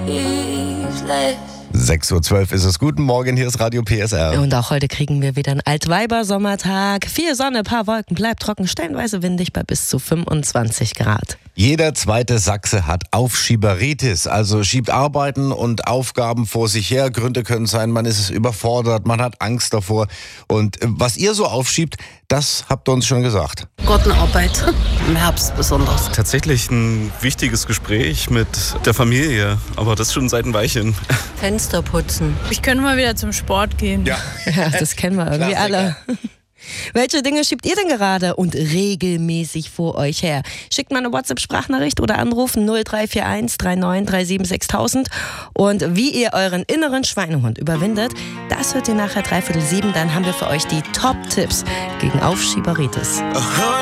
6:12 Uhr ist es. Guten Morgen, hier ist Radio PSR. Und auch heute kriegen wir wieder einen Altweiber-Sommertag. Viel Sonne, paar Wolken, bleibt trocken, stellenweise windig bei bis zu 25 Grad. Jeder zweite Sachse hat Aufschieberitis, also schiebt Arbeiten und Aufgaben vor sich her. Gründe können sein, man ist überfordert, man hat Angst davor. Und was ihr so aufschiebt, das habt ihr uns schon gesagt. Gartenarbeit, im Herbst besonders. Tatsächlich ein wichtiges Gespräch mit der Familie, aber das schon seit ein Weilchen. Fenster putzen. Ich könnte mal wieder zum Sport gehen. Ja, Das kennen wir irgendwie alle. Welche Dinge schiebt ihr denn gerade und regelmäßig vor euch her? Schickt mal eine WhatsApp-Sprachnachricht oder anrufen 0341 3937 6000. Und wie ihr euren inneren Schweinehund überwindet, das hört ihr nachher 6:45. Dann haben wir für euch die Top-Tipps gegen Aufschieberitis.